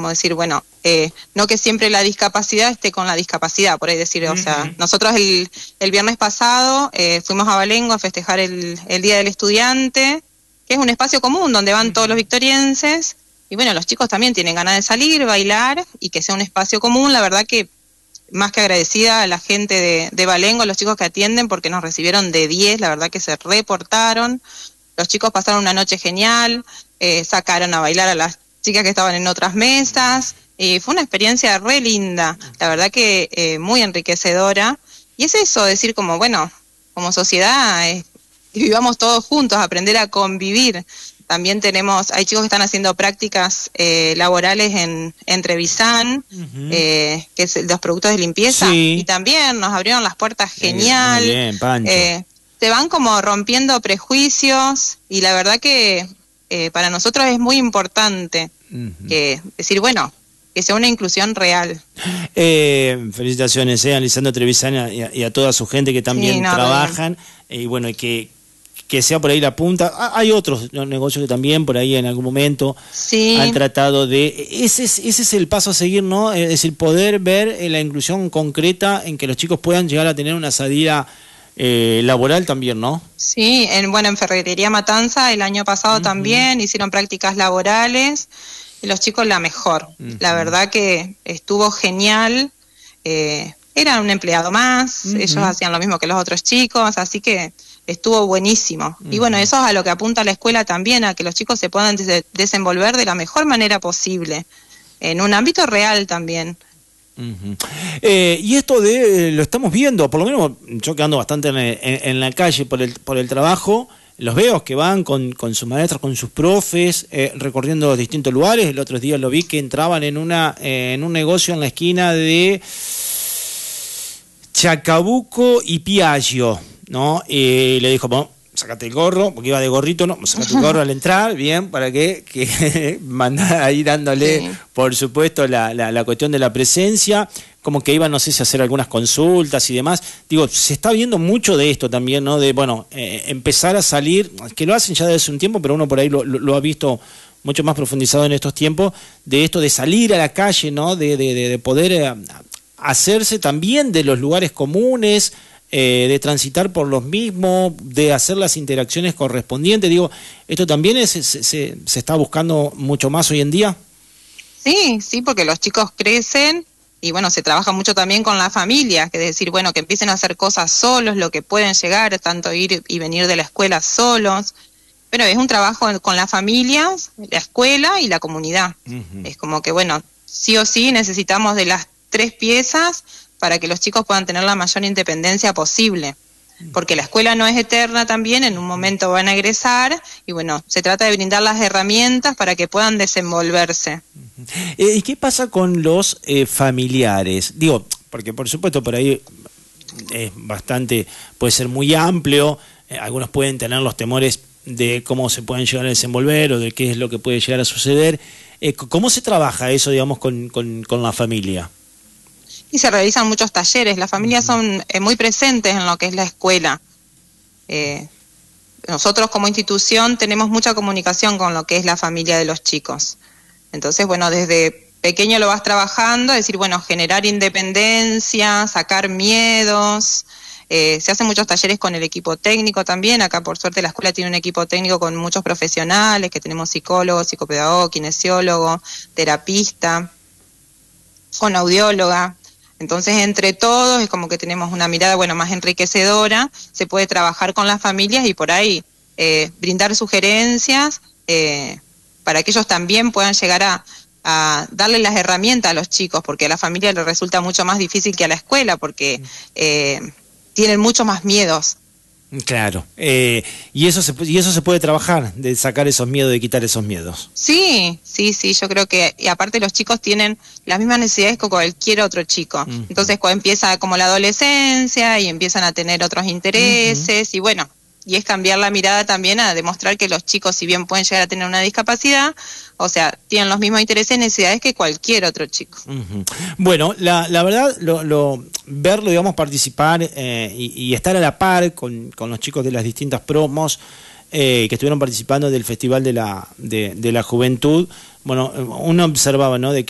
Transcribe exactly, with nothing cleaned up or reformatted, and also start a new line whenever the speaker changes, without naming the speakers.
como decir, bueno, eh, no que siempre la discapacidad esté con la discapacidad, por ahí decir, uh-huh. o sea, nosotros el, el viernes pasado eh, fuimos a Balengo a festejar el, el Día del Estudiante, que es un espacio común donde van uh-huh. todos los victorienses, y bueno, los chicos también tienen ganas de salir, bailar, y que sea un espacio común. La verdad que más que agradecida a la gente de, de Balengo, a los chicos que atienden, porque nos recibieron de diez, la verdad que se reportaron, los chicos pasaron una noche genial, eh, sacaron a bailar a las chicas que estaban en otras mesas, y fue una experiencia re linda, la verdad que eh, muy enriquecedora, y es eso, decir como, bueno, como sociedad, eh, vivamos todos juntos, aprender a convivir. También tenemos, hay chicos que están haciendo prácticas eh, laborales en, en Trevisan, uh-huh. eh, que es los productos de limpieza, sí. y también nos abrieron las puertas genial.
Muy bien, Pancho.
Eh, se van como rompiendo prejuicios, y la verdad que eh, para nosotros es muy importante uh-huh. que decir, bueno, que sea una inclusión real.
Eh, felicitaciones eh, a Lisandro Trevisan y a, y a toda su gente que también sí, no, trabajan, eh, y bueno, que que sea por ahí la punta. Hay otros negocios que también por ahí en algún momento
sí.
han tratado de... Ese es, ese es el paso a seguir, ¿no? Es decir, poder ver la inclusión concreta en que los chicos puedan llegar a tener una salida eh, laboral también, ¿no?
Sí, en, bueno, en Ferretería Matanza el año pasado uh-huh. también hicieron prácticas laborales, y los chicos la mejor. Uh-huh. La verdad que estuvo genial. Eh, era un empleado más, uh-huh. ellos hacían lo mismo que los otros chicos, así que estuvo buenísimo. Uh-huh. Y bueno, eso es a lo que apunta la escuela también, a que los chicos se puedan des- desenvolver de la mejor manera posible, en un ámbito real también.
Uh-huh. Eh, y esto de, eh, lo estamos viendo, por lo menos yo que ando bastante en, en, en la calle por el, por el trabajo, los veo que van con, con sus maestros, con sus profes, eh, recorriendo distintos lugares. El otro día lo vi que entraban en, una, eh, en un negocio en la esquina de Chacabuco y Piaggio, ¿no? Y le dijo, bueno, sacate el gorro, porque iba de gorrito, ¿no? Sacate el gorro al entrar, bien, para que, que mandar ahí dándole, sí. por supuesto, la, la, la cuestión de la presencia, como que iban, no sé si a hacer algunas consultas y demás. Digo, se está viendo mucho de esto también, ¿no? De, bueno, eh, empezar a salir, que lo hacen ya desde hace un tiempo, pero uno por ahí lo, lo, lo ha visto mucho más profundizado en estos tiempos, de esto de salir a la calle, ¿no? De, de, de, de poder eh, hacerse también de los lugares comunes, Eh, de transitar por los mismos, de hacer las interacciones correspondientes. Digo, ¿esto también es, se, se, se está buscando mucho más hoy en día?
Sí, sí, porque los chicos crecen y bueno, se trabaja mucho también con la familia, que es decir, bueno, que empiecen a hacer cosas solos, lo que pueden llegar, tanto ir y venir de la escuela solos, pero es un trabajo con las familias, la escuela y la comunidad. Uh-huh. Es como que, bueno, sí o sí necesitamos de las tres piezas para que los chicos puedan tener la mayor independencia posible, porque la escuela no es eterna también, en un momento van a egresar, y bueno, se trata de brindar las herramientas para que puedan desenvolverse.
Eh, ¿Y qué pasa con los eh, familiares? Digo, porque por supuesto por ahí es bastante, puede ser muy amplio, eh, algunos pueden tener los temores de cómo se pueden llegar a desenvolver o de qué es lo que puede llegar a suceder. Eh, ¿Cómo se trabaja eso, digamos, con, con, con la familia?
Y se realizan muchos talleres, las familias son eh, muy presentes en lo que es la escuela. Eh, nosotros como institución tenemos mucha comunicación con lo que es la familia de los chicos. Entonces, bueno, desde pequeño lo vas trabajando, es decir, bueno, generar independencia, sacar miedos. Eh, se hacen muchos talleres con el equipo técnico también. Acá, por suerte, la escuela tiene un equipo técnico con muchos profesionales, que tenemos psicólogos, psicopedagogo, kinesiólogo, terapista, con audióloga. Entonces, entre todos, es como que tenemos una mirada, bueno, más enriquecedora, se puede trabajar con las familias y por ahí eh, brindar sugerencias eh, para que ellos también puedan llegar a, a darle las herramientas a los chicos, porque a la familia les resulta mucho más difícil que a la escuela, porque eh, tienen mucho más miedos.
Claro, eh, y eso se y eso se puede trabajar, de sacar esos miedos, de quitar esos miedos.
Sí, sí, sí, yo creo que, y aparte los chicos tienen las mismas necesidades que cualquier otro chico. Uh-huh. Entonces cuando empieza como la adolescencia y empiezan a tener otros intereses, uh-huh. y bueno, y es cambiar la mirada también a demostrar que los chicos, si bien pueden llegar a tener una discapacidad, o sea, tienen los mismos intereses y necesidades que cualquier otro chico.
Uh-huh. Bueno, la, la verdad, lo, lo, verlo, digamos, participar eh, y, y estar a la par con, con los chicos de las distintas promos eh, que estuvieron participando del Festival de la, de, de la Juventud, bueno, uno observaba, ¿no?, de que